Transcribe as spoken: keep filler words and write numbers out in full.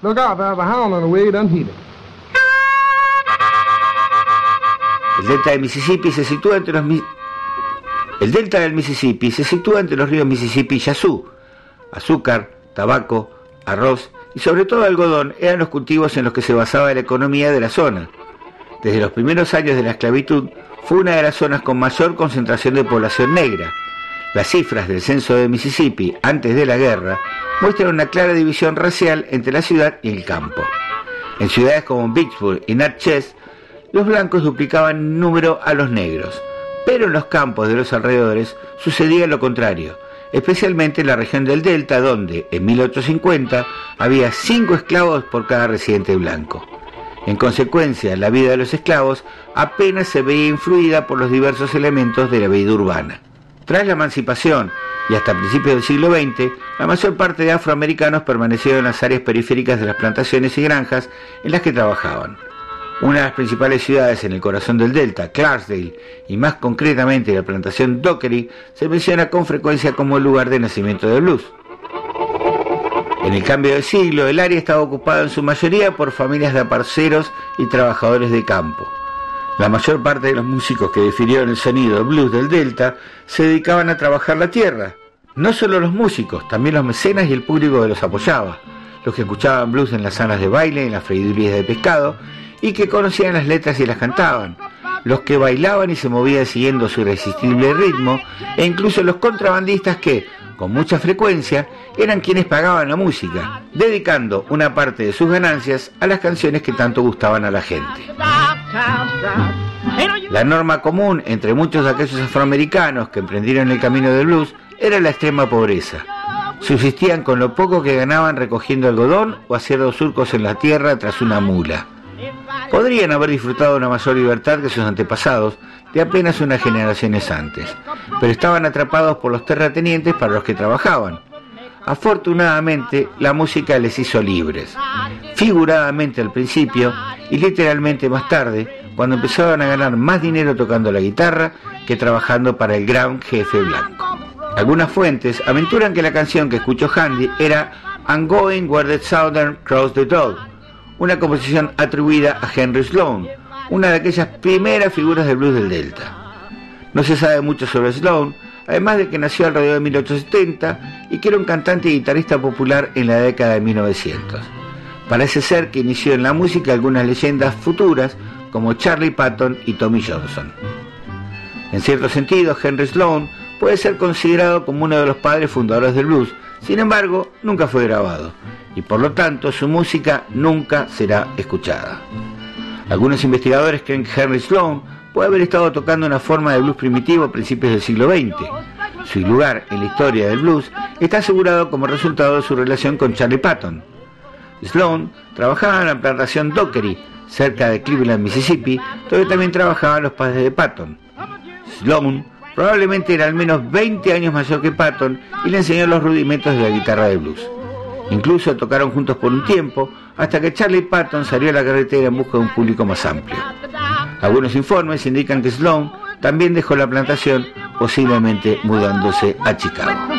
Look out, there's a hound on the way, don't heed it. El delta del Mississippi se sitúa entre los mi... El delta del Mississippi se sitúa entre los ríos Mississippi y Yazoo. Azúcar, tabaco, arroz y sobre todo algodón eran los cultivos en los que se basaba la economía de la zona. Desde los primeros años de la esclavitud fue una de las zonas con mayor concentración de población negra. Las cifras del censo de Mississippi antes de la guerra muestran una clara división racial entre la ciudad y el campo. En ciudades como Vicksburg y Natchez, los blancos duplicaban en número a los negros, pero en los campos de los alrededores sucedía lo contrario, especialmente en la región del Delta, donde en mil ochocientos cincuenta había cinco esclavos por cada residente blanco. En consecuencia, la vida de los esclavos apenas se veía influida por los diversos elementos de la vida urbana. Tras la emancipación y hasta principios del siglo veinte, la mayor parte de afroamericanos permanecieron en las áreas periféricas de las plantaciones y granjas en las que trabajaban. Una de las principales ciudades en el corazón del Delta, Clarksdale, y más concretamente la plantación Dockery, se menciona con frecuencia como el lugar de nacimiento del blues. En el cambio de siglo, el área estaba ocupada en su mayoría por familias de aparceros y trabajadores de campo. La mayor parte de los músicos que definieron el sonido del blues del Delta se dedicaban a trabajar la tierra. No solo los músicos, también los mecenas y el público que los apoyaba, los que escuchaban blues en las salas de baile, en las freidurías de pescado, y que conocían las letras y las cantaban, los que bailaban y se movían siguiendo su irresistible ritmo, e incluso los contrabandistas que, con mucha frecuencia, eran quienes pagaban la música, dedicando una parte de sus ganancias a las canciones que tanto gustaban a la gente. La norma común entre muchos de aquellos afroamericanos que emprendieron el camino del blues era la extrema pobreza. Subsistían con lo poco que ganaban recogiendo algodón o haciendo surcos en la tierra tras una mula. Podrían haber disfrutado de una mayor libertad que sus antepasados de apenas unas generaciones antes, pero estaban atrapados por los terratenientes para los que trabajaban. Afortunadamente, la música les hizo libres, figuradamente al principio y literalmente más tarde, cuando empezaban a ganar más dinero tocando la guitarra que trabajando para el gran jefe blanco. Algunas fuentes aventuran que la canción que escuchó Handy era I'm Going Where the Southern Cross the Dog, una composición atribuida a Henry Sloan, una de aquellas primeras figuras del blues del Delta. No se sabe mucho sobre Sloan, además de que nació alrededor de mil ochocientos setenta y que era un cantante y guitarrista popular en la década de mil novecientos. Parece ser que inició en la música algunas leyendas futuras como Charlie Patton y Tommy Johnson. En cierto sentido, Henry Sloan puede ser considerado como uno de los padres fundadores del blues, sin embargo, nunca fue grabado, y por lo tanto su música nunca será escuchada. Algunos investigadores creen que Henry Sloan puede haber estado tocando una forma de blues primitivo a principios del siglo veinte. Su lugar en la historia del blues está asegurado como resultado de su relación con Charlie Patton. Sloan trabajaba en la plantación Dockery, cerca de Cleveland, Mississippi, donde también trabajaban los padres de Patton. Sloan probablemente era al menos veinte años mayor que Patton y le enseñó los rudimentos de la guitarra de blues. Incluso tocaron juntos por un tiempo, hasta que Charlie Patton salió a la carretera en busca de un público más amplio. Algunos informes indican que Sloan también dejó la plantación, posiblemente mudándose a Chicago.